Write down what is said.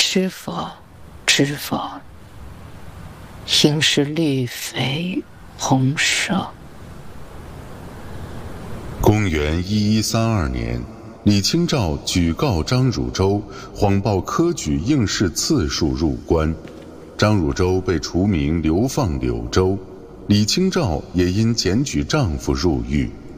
知否？知否？应是绿肥红瘦。 公元1132年，李清照举告张汝舟，谎报科举应试次数入关，张汝舟被除名流放柳州，李清照也因检举丈夫入狱。